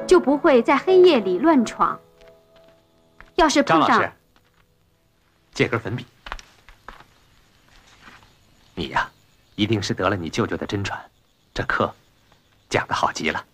就不会在黑夜里乱闯。要是碰上， 张老师，借根粉笔。你呀，一定是得了你舅舅的真传，这课讲得好极了。